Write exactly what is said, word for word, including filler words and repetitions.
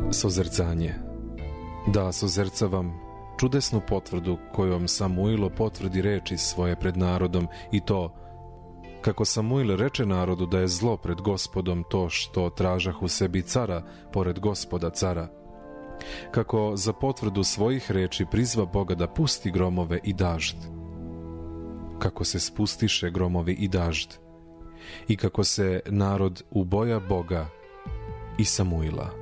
Sozercanje. Da sozercavam čudesnu potvrdu kojom Samuilo potvrdi reči svoje pred narodom, i to kako Samuil reče narodu da je zlo pred Gospodom to što tražah u sebi cara pored Gospoda cara. Kako za potvrdu svojih reči prizva Boga da pusti gromove i dažd. Kako se spustiše gromovi i dažd. I kako se narod uboja Boga i Samuila.